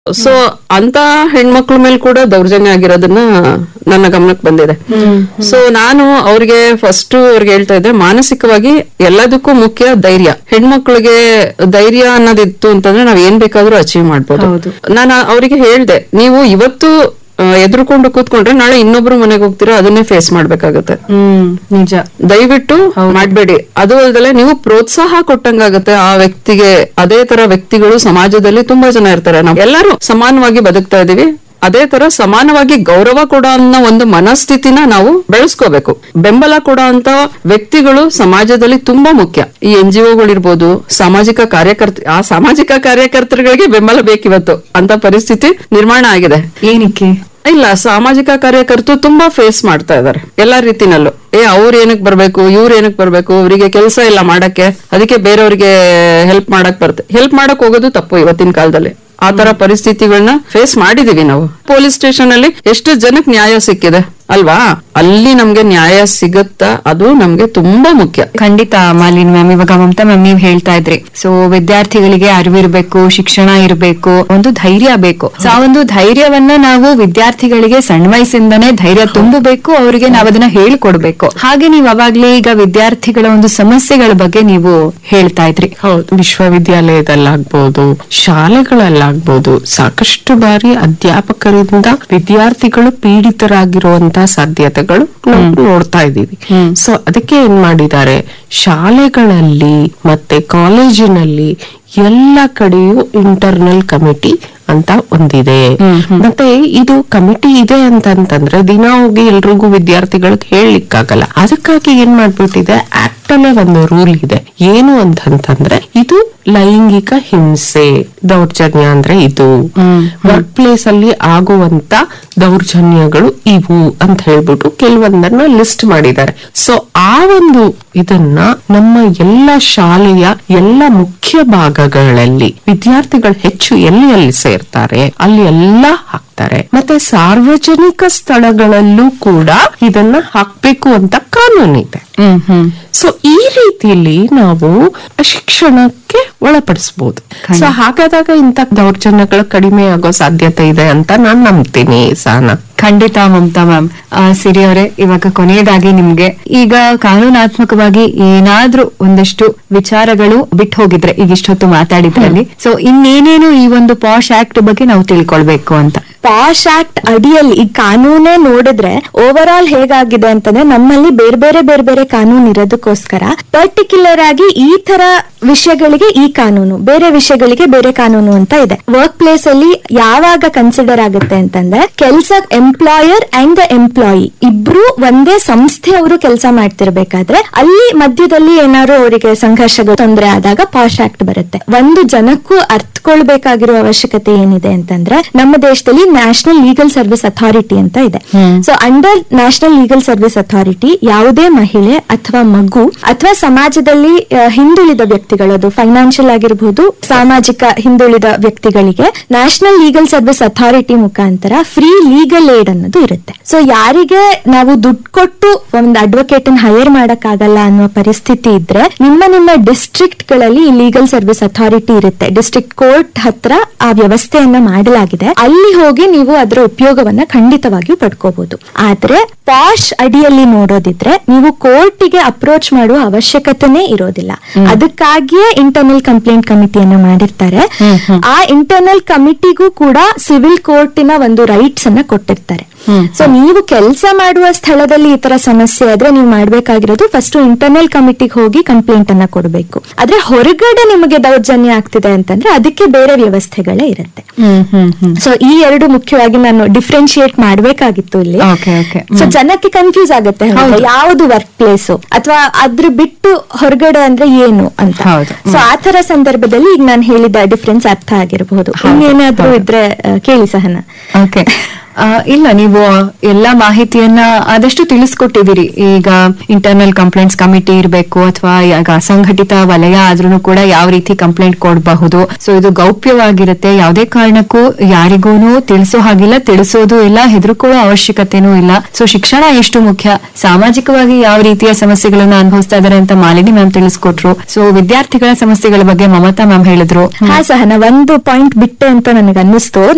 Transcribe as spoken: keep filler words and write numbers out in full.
So ಅಂತ ಹೆಣ್ಮಕ್ಳ ಮೇಲೆ ಕೂಡ ದೌರ್ಜನ್ಯ ಆಗಿರೋದನ್ನ ನನ್ನ ಗಮನಕ್ಕೆ ಬಂದಿದೆ. ಸೊ ನಾನು ಅವ್ರಿಗೆ ಫಸ್ಟ್ ಅವ್ರಿಗೆ ಹೇಳ್ತಾ ಇದ್ದೆ, ಮಾನಸಿಕವಾಗಿ ಎಲ್ಲದಕ್ಕೂ ಮುಖ್ಯ ಧೈರ್ಯ. ಹೆಣ್ಮಕ್ಳಿಗೆ ಧೈರ್ಯ ಅನ್ನೋದಿತ್ತು ಅಂತಂದ್ರೆ ನಾವ್ ಏನ್ ಬೇಕಾದ್ರೂ ಅಚೀವ್ ಮಾಡ್ಬೋದು. ನಾನು ಅವರಿಗೆ ಹೇಳ್ದೆ, ನೀವು ಇವತ್ತು ಎದುರುಕೊಂಡು ಕೂತ್ಕೊಂಡ್ರೆ ನಾಳೆ ಇನ್ನೊಬ್ರು ಮನೆಗೆ ಹೋಗ್ತೀರಾ, ಅದನ್ನೇ ಫೇಸ್ ಮಾಡ್ಬೇಕಾಗತ್ತೆ. ಹ್ಮ್ ನಿಜ. ದಯವಿಟ್ಟು ಮಾಡ್ಬೇಡಿ. ಅದು ಅಲ್ಲದೆ ನೀವು ಪ್ರೋತ್ಸಾಹ ಕೊಟ್ಟಂಗಾಗತ್ತೆ ಆ ವ್ಯಕ್ತಿಗೆ. ಅದೇ ತರ ವ್ಯಕ್ತಿಗಳು ಸಮಾಜದಲ್ಲಿ ತುಂಬಾ ಜನ ಇರ್ತಾರೆ. ನಾವು ಎಲ್ಲರೂ ಸಮಾನವಾಗಿ ಬದುಕ್ತಾ ಇದೀವಿ. ಅದೇ ತರ ಸಮಾನವಾಗಿ ಗೌರವ ಕೊಡೋ ಅನ್ನೋ ಒಂದು ಮನಸ್ಥಿತಿನ ನಾವು ಬೆಳೆಸ್ಕೋಬೇಕು. ಬೆಂಬಲ ಕೊಡೋ ಅಂತ ವ್ಯಕ್ತಿಗಳು ಸಮಾಜದಲ್ಲಿ ತುಂಬಾ ಮುಖ್ಯ. ಈ ಎನ್ ಜಿ ಒಗಳಿರ್ಬೋದು, ಸಾಮಾಜಿಕ ಕಾರ್ಯಕರ್ತ ಆ ಸಾಮಾಜಿಕ ಕಾರ್ಯಕರ್ತರುಗಳಿಗೆ ಬೆಂಬಲ ಬೇಕಿವತ್ತು. ಅಂತ ಪರಿಸ್ಥಿತಿ ನಿರ್ಮಾಣ ಆಗಿದೆ. ಏನಕ್ಕೆ ಇಲ್ಲ, ಸಾಮಾಜಿಕ ಕಾರ್ಯಕರ್ತರು ತುಂಬಾ ಫೇಸ್ ಮಾಡ್ತಾ ಇದಾರೆ ಎಲ್ಲಾ ರೀತಿನಲ್ಲೂ. ಏ ಅವ್ರ ಏನಕ್ ಬರ್ಬೇಕು, ಇವ್ರ ಏನಕ್ ಬರ್ಬೇಕು, ಅವರಿಗೆ ಕೆಲಸ ಇಲ್ಲ ಮಾಡಕ್ಕೆ, ಅದಕ್ಕೆ ಬೇರೆಯವ್ರಿಗೆ ಹೆಲ್ಪ್ ಮಾಡಕ್ ಬರುತ್ತೆ. ಹೆಲ್ಪ್ ಮಾಡಕ್ ಹೋಗೋದು ತಪ್ಪು ಇವತ್ತಿನ ಕಾಲದಲ್ಲಿ. ಆ ತರ ಪರಿಸ್ಥಿತಿಗಳನ್ನ ಫೇಸ್ ಮಾಡಿದೀವಿ ನಾವು. ಪೊಲೀಸ್ ಸ್ಟೇಷನ್ ಅಲ್ಲಿ ಎಷ್ಟು ಜನಕ್ಕೆ ನ್ಯಾಯ ಸಿಕ್ಕಿದೆ ಅಲ್ವಾ? ಅಲ್ಲಿ ನಮ್ಗೆ ನ್ಯಾಯ ಸಿಗುತ್ತಾ, ಅದು ನಮ್ಗೆ ತುಂಬಾ ಮುಖ್ಯ. ಖಂಡಿತ ಮಾಲಿನಿ ಮ್ಯಾಮ್. ಇವಾಗ ಮಮತಾ ಮ್ಯಾಮ್ ನೀವ್ ಹೇಳ್ತಾ ಇದ್ರಿ, ಸೊ ವಿದ್ಯಾರ್ಥಿಗಳಿಗೆ ಅರಿವಿರ್ಬೇಕು, ಶಿಕ್ಷಣ ಇರಬೇಕು, ಒಂದು ಧೈರ್ಯ ಬೇಕು. ಸೊ ಆ ಒಂದು ಧೈರ್ಯವನ್ನ ನಾವು ವಿದ್ಯಾರ್ಥಿಗಳಿಗೆ ಸಣ್ಣ ವಯಸ್ಸಿಂದಾನೇ ಧೈರ್ಯ ತುಂಬಬೇಕು, ಅವರಿಗೆ ನಾವ್ ಅದನ್ನ ಹೇಳ್ಕೊಡ್ಬೇಕು. ಹಾಗೆ ನೀವ್ ಅವಾಗ್ಲೇ ಈಗ ವಿದ್ಯಾರ್ಥಿಗಳ ಒಂದು ಸಮಸ್ಯೆಗಳ ಬಗ್ಗೆ ನೀವು ಹೇಳ್ತಾ ಇದ್ರಿ. ಹೌದು, ವಿಶ್ವವಿದ್ಯಾಲಯದಲ್ಲಾಗ್ಬೋದು, ಶಾಲೆಗಳಲ್ಲಾಗ್ಬೋದು, ಸಾಕಷ್ಟು ಬಾರಿ ಅಧ್ಯಾಪಕರಿಂದ ವಿದ್ಯಾರ್ಥಿಗಳು ಪೀಡಿತರಾಗಿರುವಂತ ಸಾಧ್ಯತೆಗಳು ನಾವು ನೋಡ್ತಾ ಇದ್ದೀವಿ. ಸೊ ಅದಕ್ಕೆ ಏನ್ ಮಾಡಿದ್ದಾರೆ, ಶಾಲೆಗಳಲ್ಲಿ ಮತ್ತೆ ಕಾಲೇಜಿನಲ್ಲಿ ಎಲ್ಲ ಕಡೆಯೂ ಇಂಟರ್ನಲ್ ಕಮಿಟಿ ಅಂತ ಒಂದಿದೆ. ಮತ್ತೆ ಇದು ಕಮಿಟಿ ಇದೆ ಅಂತಂತಂದ್ರೆ ದಿನ ಹೋಗಿ ಎಲ್ರಿಗೂ ವಿದ್ಯಾರ್ಥಿಗಳಿಗೆ ಹೇಳಲಿಕ್ಕಾಗಲ್ಲ. ಅದಕ್ಕಾಗಿ ಏನ್ ಮಾಡ್ಬಿಟ್ಟಿದೆ, ಆಕ್ಟ್ ಅಲ್ಲೇ ಒಂದು ರೂಲ್ ಇದೆ. ಏನು ಅಂತಂತಂದ್ರೆ ಇದು ಲೈಂಗಿಕ ಹಿಂಸೆ, ದೌರ್ಜನ್ಯ ಅಂದ್ರೆ ಇದು, ವರ್ಕ್ ಪ್ಲೇಸ್ ಅಲ್ಲಿ ಆಗುವಂತ ದೌರ್ಜನ್ಯಗಳು ಇವು ಅಂತ ಹೇಳ್ಬಿಟ್ಟು ಕೆಲವೊಂದನ್ನ ಲಿಸ್ಟ್ ಮಾಡಿದ್ದಾರೆ. ಸೊ ಆ ಒಂದು ಇದನ್ನ ನಮ್ಮ ಎಲ್ಲ ಶಾಲೆಯ ಎಲ್ಲ ಮುಖ್ಯ ಭಾಗಗಳಲ್ಲಿ ವಿದ್ಯಾರ್ಥಿಗಳು ಹೆಚ್ಚು ಎಲ್ಲಿ ಎಲ್ಲಿ ಸೇರ್ತಾರೆ ಅಲ್ಲಿ ಎಲ್ಲ ಹಾಕ್ತಾರೆ. ಮತ್ತೆ ಸಾರ್ವಜನಿಕ ಸ್ಥಳಗಳಲ್ಲೂ ಕೂಡ ಇದನ್ನ ಹಾಕ್ಬೇಕು ಅಂತ ಕಾನೂನಿದೆ. ಸೊ ಈ ರೀತಿಯಲ್ಲಿ ನಾವು ಶಿಕ್ಷಣಕ್ಕೆ ಒಳಪಡಿಸಬಹುದು. ಸೊ ಹಾಗಾದಾಗ ಇಂಥ ದೌರ್ಜನ್ಯಗಳು ಕಡಿಮೆ ಆಗೋ ಸಾಧ್ಯತೆ ಇದೆ ಅಂತ ನಾನ್ ನಂಬ್ತೀನಿ. ಸಹನಾ. ಖಂಡಿತ ಮಮತಾ ಮ್ಯಾಮ್. ಸಿರಿ ಅವರೇ, ಇವಾಗ ಕೊನೆಯದಾಗಿ ನಿಮ್ಗೆ ಈಗ ಕಾನೂನಾತ್ಮಕವಾಗಿ ಏನಾದ್ರೂ ಒಂದಷ್ಟು ವಿಚಾರಗಳು ಬಿಟ್ಟು ಹೋಗಿದ್ರೆ ಈಗ ಇಷ್ಟೊತ್ತು ಮಾತಾಡಿದ್ರಲ್ಲಿ, ಸೊ ಇನ್ನೇನೇನು ಈ ಒಂದು ಪಾಶ್ ಆಕ್ಟ್ ಬಗ್ಗೆ ನಾವು ತಿಳ್ಕೊಳ್ಬೇಕು ಅಂತ? ಪಾಶ್ ಆಕ್ಟ್ ಅಡಿಯಲ್ಲಿ ಈ ಕಾನೂನೇ ನೋಡಿದ್ರೆ ಓವರ್ ಆಲ್ ಹೇಗಾಗಿದೆ ಅಂತಂದ್ರೆ, ನಮ್ಮಲ್ಲಿ ಬೇರೆ ಬೇರೆ ಬೇರೆ ಬೇರೆ ಕಾನೂನು ಇರೋದಕ್ಕೋಸ್ಕರ ಪರ್ಟಿಕ್ಯುಲರ್ ಆಗಿ ಈ ತರ ವಿಷಯಗಳಿಗೆ ಈ ಕಾನೂನು, ಬೇರೆ ವಿಷಯಗಳಿಗೆ ಬೇರೆ ಕಾನೂನು ಅಂತ ಇದೆ. ವರ್ಕ್ ಪ್ಲೇಸ್ ಅಲ್ಲಿ ಯಾವಾಗ ಕನ್ಸಿಡರ್ ಆಗುತ್ತೆ ಅಂತಂದ್ರೆ, ಕೆಲಸ ಎಂಪ್ಲಾಯರ್ ಅಂಡ್ ದ ಎಂಪ್ಲಾಯಿ ಇಬ್ರು ಒಂದೇ ಸಂಸ್ಥೆಯವರು ಕೆಲಸ ಮಾಡ್ತಿರ್ಬೇಕಾದ್ರೆ ಅಲ್ಲಿ ಮಧ್ಯದಲ್ಲಿ ಏನಾದ್ರು ಅವರಿಗೆ ಸಂಘರ್ಷಗಳು ತೊಂದರೆ ಆದಾಗ ಪಾಶ್ ಆಕ್ಟ್ ಬರುತ್ತೆ. ಒಂದು ಜನಕ್ಕೂ ಅರ್ಥಕೊಳ್ಬೇಕಾಗಿರೋ ಅವಶ್ಯಕತೆ ಏನಿದೆ ಅಂತಂದ್ರೆ, ನಮ್ಮ ದೇಶದಲ್ಲಿ ನ್ಯಾಷನಲ್ ಲೀಗಲ್ ಸರ್ವಿಸ್ ಅಥಾರಿಟಿ ಅಂತ ಇದೆ. So under national legal service authority ಯಾವುದೇ ಮಹಿಳೆ ಅಥವಾ ಮಗು ಅಥವಾ ಸಮಾಜದಲ್ಲಿ ಹಿಂದುಳಿದ ವ್ಯಕ್ತಿಗಳು, ಅದು ಫೈನಾನ್ಷಿಯಲ್ ಆಗಿರಬಹುದು, ಸಾಮಾಜಿಕ ಹಿಂದುಳಿದ ವ್ಯಕ್ತಿಗಳಿಗೆ ನ್ಯಾಷನಲ್ ಲೀಗಲ್ ಸರ್ವಿಸ್ ಅಥಾರಿಟಿ ಮುಖಾಂತರ ಫ್ರೀ ಲೀಗಲ್ ಏಡ್ ಅನ್ನೋದು ಇರುತ್ತೆ. ಸೊ ಯಾರಿಗೆ ನಾವು ದುಡ್ಡು ಕೊಟ್ಟು ಒಂದು ಅಡ್ವೊಕೇಟ್ ಅನ್ನು ಹೈರ್ ಮಾಡಕ್ ಆಗಲ್ಲ ಅನ್ನುವ ಪರಿಸ್ಥಿತಿ ಇದ್ರೆ, ನಿಮ್ಮ ನಿಮ್ಮ ಡಿಸ್ಟ್ರಿಕ್ಟ್ ಗಳಲ್ಲಿ ಲೀಗಲ್ ಸರ್ವಿಸ್ ಅಥಾರಿಟಿ ಇರುತ್ತೆ. ಡಿಸ್ಟ್ರಿಕ್ಟ್ ಕೋರ್ಟ್ ಹತ್ರ ಆ ವ್ಯವಸ್ಥೆಯನ್ನ ಮಾಡಲಾಗಿದೆ. ಅಲ್ಲಿ ಹೋಗಿ ನೀವು ಅದರ ಉಪಯೋಗವನ್ನ ಖಂಡಿತವಾಗಿಯೂ ಪಡ್ಕೋಬಹುದು. ಆದ್ರೆ ಪಾಶ್ ಅಡಿಯಲ್ಲಿ ನೋಡೋದಿದ್ರೆ ನೀವು ಕೋರ್ಟಿಗೆ ಅಪ್ರೋಚ್ ಮಾಡುವ ಅವಶ್ಯಕತೆನೇ ಇರೋದಿಲ್ಲ. ಅದಕ್ಕಾಗಿಯೇ ಇಂಟರ್ನಲ್ ಕಂಪ್ಲೇಂಟ್ ಕಮಿಟಿಯನ್ನ ಮಾಡಿರ್ತಾರೆ. ಆ ಇಂಟರ್ನಲ್ ಕಮಿಟಿಗೂ ಕೂಡ ಸಿವಿಲ್ ಕೋರ್ಟಿನ ಒಂದು ರೈಟ್ಸ್ ಅನ್ನ ಕೊಟ್ಟಿರ್ತಾರೆ. ಸೊ ನೀವು ಕೆಲಸ ಮಾಡುವ ಸ್ಥಳದಲ್ಲಿ ಈ ತರ ಸಮಸ್ಯೆ ಆದ್ರೆ ನೀವು ಮಾಡ್ಬೇಕಾಗಿರೋದು ಫಸ್ಟ್ ಇಂಟರ್ನಲ್ ಕಮಿಟಿಗೆ ಹೋಗಿ ಕಂಪ್ಲೇಂಟ್ ಅನ್ನ ಕೊಡಬೇಕು. ಆದ್ರೆ ಹೊರಗಡೆ ನಿಮಗೆ ದೌರ್ಜನ್ಯ ಆಗ್ತಿದೆ ಅಂತಂದ್ರೆ ಅದಕ್ಕೆ ಬೇರೆ ವ್ಯವಸ್ಥೆಗಳೇ ಇರುತ್ತೆ. ಸೊ ಈ ಎರಡು ಮುಖ್ಯವಾಗಿ ನಾನು ಡಿಫ್ರೆನ್ಶಿಯೇಟ್ ಮಾಡ್ಬೇಕಾಗಿತ್ತು ಇಲ್ಲಿ. ಸೊ ಜನಕ್ಕೆ ಕನ್ಫ್ಯೂಸ್ ಆಗುತ್ತೆ, ಯಾವುದು ವರ್ಕ್ ಪ್ಲೇಸ್ ಅಥವಾ ಅದ್ರ ಬಿಟ್ಟು ಹೊರಗಡೆ ಅಂದ್ರೆ ಏನು ಅಂತ. ಸೊ ಆ ತರ ಸಂದರ್ಭದಲ್ಲಿ ಈಗ ನಾನು ಹೇಳಿದ ಡಿಫ್ರೆನ್ಸ್ ಅರ್ಥ ಆಗಿರಬಹುದು. ಇನ್ನೇನಾದ್ರೂ ಇದ್ರೆ ಕೇಳಿ ಸಹನಾ. ಓಕೆ. ಇಲ್ಲ, ನೀವು ಎಲ್ಲಾ ಮಾಹಿತಿಯನ್ನ ಆದಷ್ಟು ತಿಳಿಸ್ಕೊಟ್ಟಿದ್ದೀರಿ. ಈಗ ಇಂಟರ್ನಲ್ ಕಂಪ್ಲೇಂಟ್ಸ್ ಕಮಿಟಿ ಇರಬೇಕು ಅಥವಾ ಈಗ ಅಸಂಘಟಿತ ವಲಯ ಆದ್ರೂ ಕೂಡ ಯಾವ ರೀತಿ ಕಂಪ್ಲೇಂಟ್ ಕೊಡಬಹುದು. ಸೊ ಇದು ಗೌಪ್ಯವಾಗಿರುತ್ತೆ, ಯಾವುದೇ ಕಾರಣಕ್ಕೂ ಯಾರಿಗೂನು ತಿಳಿಸೋ ಹಾಗಿಲ್ಲ, ತಿಳಿಸೋದು ಇಲ್ಲ, ಹೆದರ್ಕೊಳ್ಳೋ ಅವಶ್ಯಕತೆನೂ ಇಲ್ಲ. ಸೊ ಶಿಕ್ಷಣ ಎಷ್ಟು ಮುಖ್ಯ, ಸಾಮಾಜಿಕವಾಗಿ ಯಾವ ರೀತಿಯ ಸಮಸ್ಯೆಗಳನ್ನ ಅನುಭವಿಸ್ತಾ ಇದಾರೆ ಅಂತ ಮಾಲಿನಿ ಮ್ಯಾಮ್ ತಿಳಿಸ್ಕೊಟ್ರು. ಸೊ ವಿದ್ಯಾರ್ಥಿಗಳ ಸಮಸ್ಯೆಗಳ ಬಗ್ಗೆ ಮಮತಾ ಮ್ಯಾಮ್ ಹೇಳಿದ್ರು. ಹಾ ಸಹನ, ಒಂದು ಪಾಯಿಂಟ್ ಬಿಟ್ಟೆ ಅಂತ ನನಗೆ ಅನ್ನಿಸ್ತು.